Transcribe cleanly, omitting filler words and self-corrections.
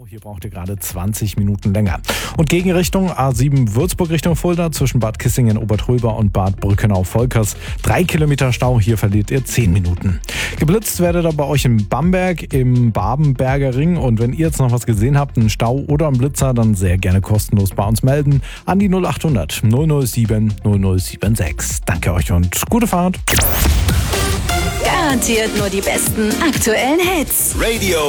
Hier braucht ihr gerade 20 Minuten länger. Und Gegenrichtung A7 Würzburg Richtung Fulda zwischen Bad Kissingen-Obertröber und Bad Brückenau-Volkers. 3 Kilometer Stau, hier verliert ihr 10 Minuten. Geblitzt werdet ihr bei euch in Bamberg im Babenberger Ring. Und wenn ihr jetzt noch was gesehen habt, einen Stau oder einen Blitzer, dann sehr gerne kostenlos bei uns melden an die 0800 007 0076. Danke euch und gute Fahrt. Garantiert nur die besten aktuellen Hits. Radio